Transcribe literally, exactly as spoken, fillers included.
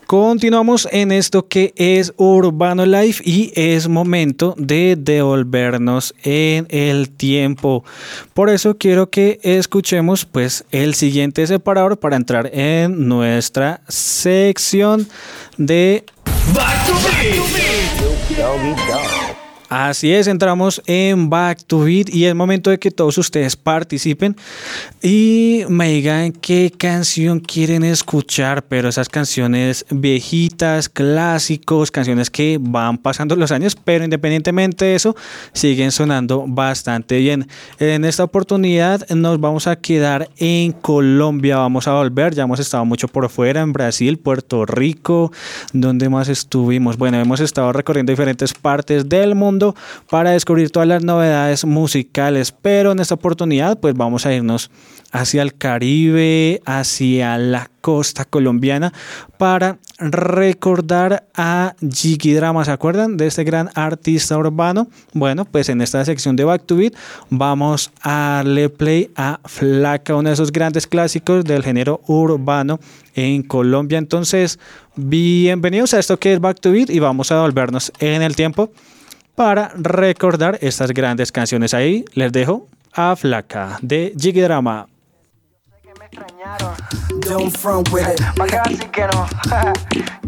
Continuamos en esto que es Urbano Life y es momento de devolvernos en el tiempo. Por eso quiero que escuchemos pues el siguiente separador para entrar en nuestra sección de Back to Beat. Así es, entramos en Back to Beat y es momento de que todos ustedes participen y me digan qué canción quieren escuchar, pero esas canciones viejitas, clásicos, canciones que van pasando los años, pero independientemente de eso, siguen sonando bastante bien. En esta oportunidad nos vamos a quedar en Colombia, vamos a volver, ya hemos estado mucho por fuera, en Brasil, Puerto Rico, ¿dónde más estuvimos? Bueno, hemos estado recorriendo diferentes partes del mundo para descubrir todas las novedades musicales, pero en esta oportunidad pues vamos a irnos hacia el Caribe, hacia la costa colombiana para recordar a Jiggy Drama. ¿Se acuerdan de este gran artista urbano? Bueno, pues en esta sección de Back to Beat vamos a darle play a Flaca, uno de esos grandes clásicos del género urbano en Colombia. Entonces, bienvenidos a esto que es Back to Beat y vamos a volvernos en el tiempo para recordar estas grandes canciones. Ahí les dejo a Flaca de Jiggy Drama. Don't front with it.